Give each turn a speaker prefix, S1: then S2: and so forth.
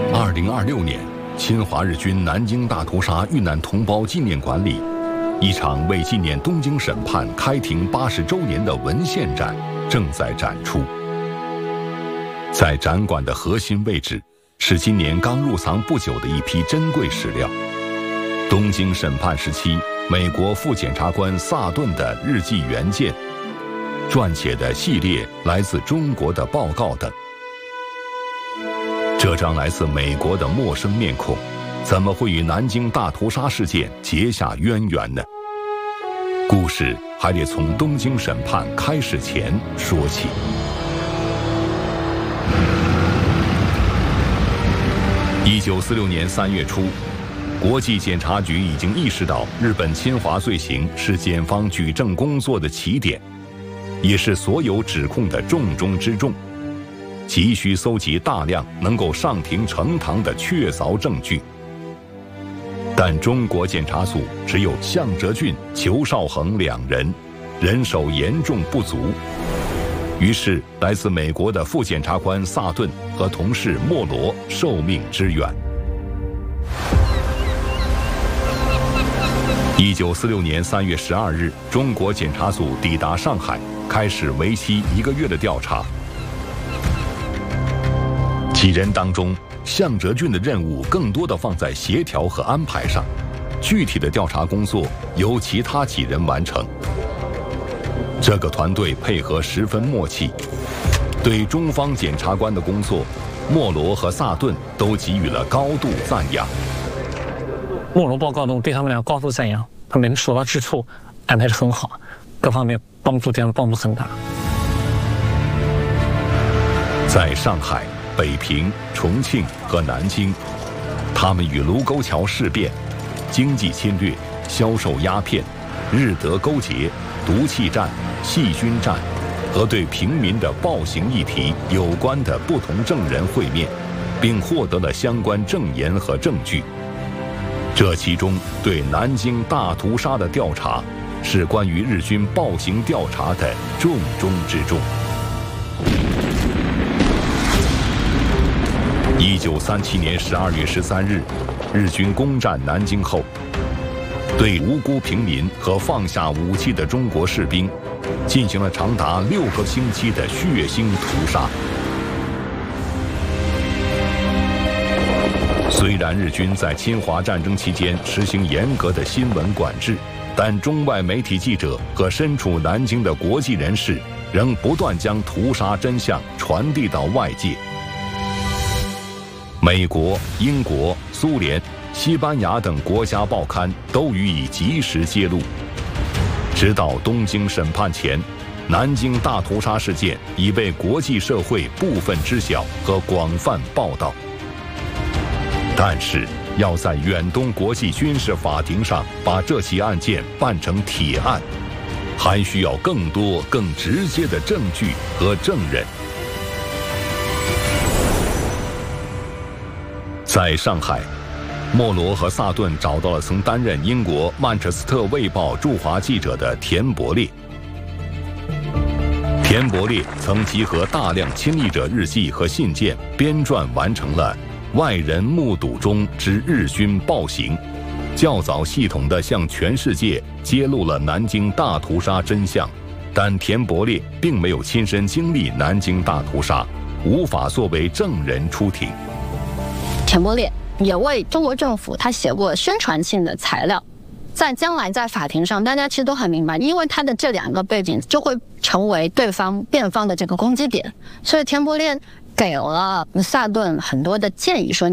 S1: 2026年，侵华日军南京大屠杀遇难同胞纪念馆里，一场为纪念东京审判开庭80周年的文献展正在展出。在展馆的核心位置，是今年刚入藏不久的一批珍贵史料：东京审判时期美国副检察官萨顿的日记原件、撰写的系列来自中国的报告等。这张来自美国的陌生面孔，怎么会与南京大屠杀事件结下渊源呢？故事还得从东京审判开始前说起。1946年3月初，国际检察局已经意识到日本侵华罪行是检方举证工作的起点，也是所有指控的重中之重，急需搜集大量能够上庭呈堂的确凿证据。但中国检察组只有向哲俊、裘绍恒2人，人手严重不足。于是，来自美国的副检察官萨顿和同事莫罗受命支援。1946年3月12日，中国检察组抵达上海，开始为期1个月的调查。几人当中，向哲俊的任务更多的放在协调和安排上，具体的调查工作由其他几人完成。这个团队配合十分默契，对中方检察官的工作，莫罗和萨顿都给予了高度赞扬。
S2: 莫罗报告中对他们俩高度赞扬，他们所到之处安排得很好，各方面帮助很大。
S1: 在上海、北平、重庆和南京，他们与卢沟桥事变、经济侵略、销售鸦片、日德勾结、毒气战、细菌战和对平民的暴行议题有关的不同证人会面，并获得了相关证言和证据。这其中对南京大屠杀的调查，是关于日军暴行调查的重中之重。1937年12月13日，日军攻占南京后，对无辜平民和放下武器的中国士兵，进行了长达6个星期的血腥屠杀。虽然日军在侵华战争期间实行严格的新闻管制，但中外媒体记者和身处南京的国际人士仍不断将屠杀真相传递到外界。美国、英国、苏联、西班牙等国家报刊都予以及时揭露。直到东京审判前，南京大屠杀事件已被国际社会部分知晓和广泛报道。但是，要在远东国际军事法庭上把这起案件办成铁案，还需要更多更直接的证据和证人。在上海，莫罗和萨顿找到了曾担任英国《曼彻斯特卫报》驻华记者的田伯烈。田伯烈曾集合大量亲历者日记和信件，编撰完成了《外人目睹中之日军暴行》，较早系统地向全世界揭露了南京大屠杀真相。但田伯烈并没有亲身经历南京大屠杀，无法作为证人出庭。
S3: 田伯烈也为中国政府他写过宣传性的材料，在将来在法庭上，大家其实都很明白，因为他的这2个背景就会成为对方辩方的这个攻击点，所以田伯烈给了萨顿很多的建议，说